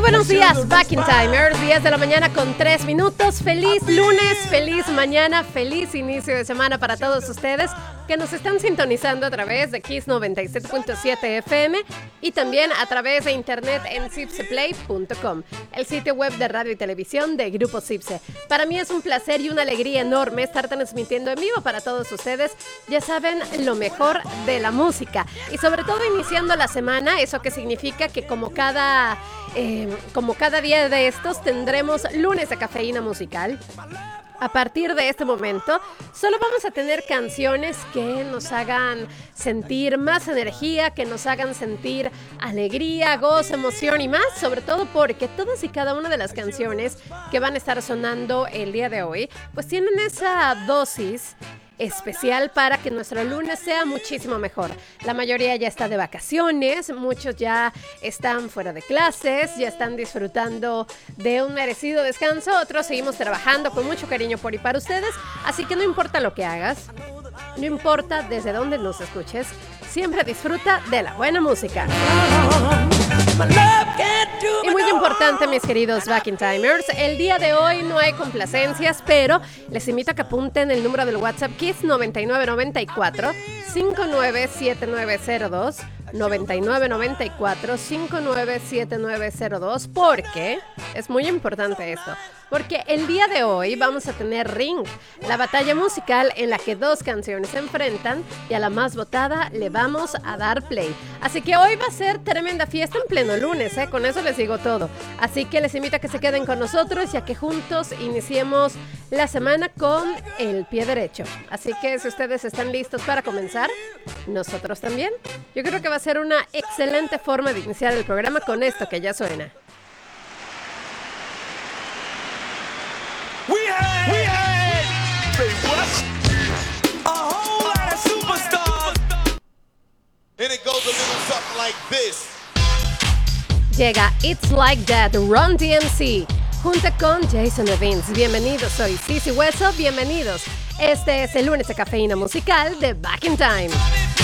buenos días, Back in Timers, 10 de la mañana con 3 minutos. Feliz lunes, feliz mañana, feliz inicio de semana para todos ustedes que nos están sintonizando a través de Kiss 97.7 FM y también a través de internet en cipseplay.com, el sitio web de radio y televisión de Grupo Cipse. Para mí es un placer y una alegría enorme estar transmitiendo en vivo para todos ustedes. Ya saben, lo mejor de la música y sobre todo iniciando la semana, eso que significa que como cada día de estos tendremos lunes de cafeína musical. A partir de este momento, solo vamos a tener canciones que nos hagan sentir más energía, que nos hagan sentir alegría, gozo, emoción y más, sobre todo porque todas y cada una de las canciones que van a estar sonando el día de hoy, pues tienen esa dosis especial para que nuestro lunes sea muchísimo mejor. La mayoría ya está de vacaciones, muchos ya están fuera de clases, ya están disfrutando de un merecido descanso, otros seguimos trabajando con mucho cariño por y para ustedes, así que no importa lo que hagas, no importa desde dónde nos escuches, siempre disfruta de la buena música. Y muy importante, mis queridos Back in Timers, el día de hoy no hay complacencias, pero les invito a que apunten el número del WhatsApp Kiss 9994 597902 9994 597902, porque es muy importante esto, porque el día de hoy vamos a tener Ring, la batalla musical en la que dos canciones se enfrentan y a la más votada le vamos a dar play. Así que hoy va a ser tremenda fiesta en pleno lunes, con eso les digo todo. Así que les invito a que se queden con nosotros y a que juntos iniciemos la semana con el pie derecho. Así que si ustedes están listos para comenzar, nosotros también. Yo creo que va a ser una excelente forma de iniciar el programa con esto que ya suena. We had a whole lot of superstars, and it goes a little something like this. Llega It's Like That, Run DMC, junto con Jason Evans. Bienvenidos, soy Sissy Hueso, bienvenidos. Este es el lunes de cafeína musical de Back in Time.